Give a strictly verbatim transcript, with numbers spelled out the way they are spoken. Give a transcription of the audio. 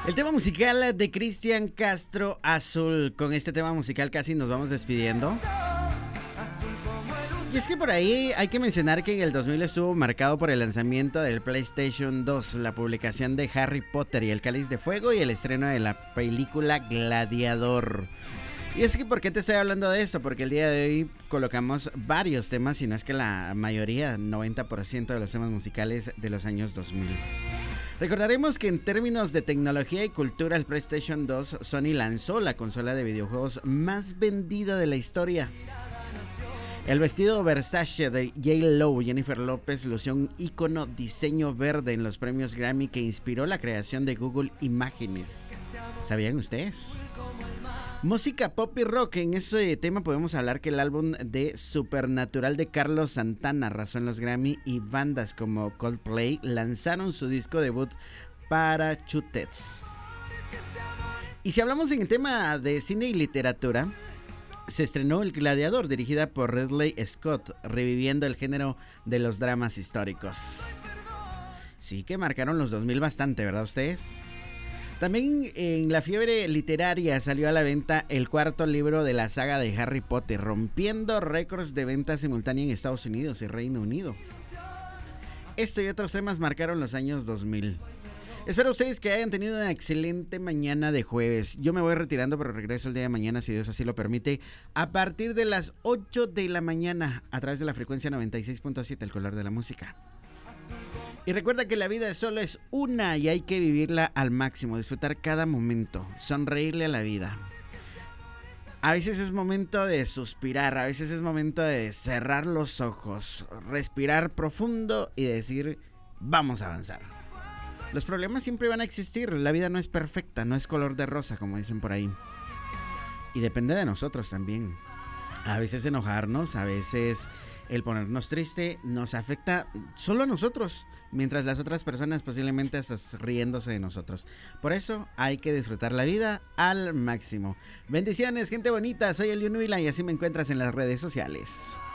El tema musical de Cristian Castro, Azul. Con este tema musical casi nos vamos despidiendo. Y es que por ahí hay que mencionar que en el dos mil estuvo marcado por el lanzamiento del PlayStation dos, la publicación de Harry Potter y el Cáliz de Fuego y el estreno de la película Gladiador. Y es que, ¿por qué te estoy hablando de esto? Porque el día de hoy colocamos varios temas, si no es que la mayoría, noventa por ciento de los temas musicales de los años dos mil. Recordaremos que en términos de tecnología y cultura, el PlayStation dos, Sony lanzó la consola de videojuegos más vendida de la historia. El vestido Versace de J-Lo, Jennifer López, lució un ícono diseño verde en los premios Grammy que inspiró la creación de Google Imágenes. ¿Sabían ustedes? Música pop y rock. En ese tema podemos hablar que el álbum de Supernatural de Carlos Santana arrasó en los Grammy y bandas como Coldplay lanzaron su disco debut Parachutes. Y si hablamos en el tema de cine y literatura, se estrenó El Gladiador, dirigida por Ridley Scott, reviviendo el género de los dramas históricos. Sí que marcaron los dos mil bastante, ¿verdad ustedes? También en la fiebre literaria salió a la venta el cuarto libro de la saga de Harry Potter, rompiendo récords de venta simultánea en Estados Unidos y Reino Unido. Esto y otros temas marcaron los años dos mil. Espero ustedes que hayan tenido una excelente mañana de jueves. Yo me voy retirando, pero regreso el día de mañana, si Dios así lo permite, a partir de las ocho de la mañana, a través de la frecuencia noventa y seis punto siete, el color de la música. Y recuerda que la vida solo es una y hay que vivirla al máximo, disfrutar cada momento, sonreírle a la vida. A veces es momento de suspirar, a veces es momento de cerrar los ojos, respirar profundo y decir, vamos a avanzar. Los problemas siempre van a existir, la vida no es perfecta, no es color de rosa, como dicen por ahí. Y depende de nosotros también. A veces enojarnos, a veces el ponernos triste nos afecta solo a nosotros, mientras las otras personas posiblemente están riéndose de nosotros. Por eso hay que disfrutar la vida al máximo. Bendiciones, gente bonita, soy Elio Nuila y así me encuentras en las redes sociales.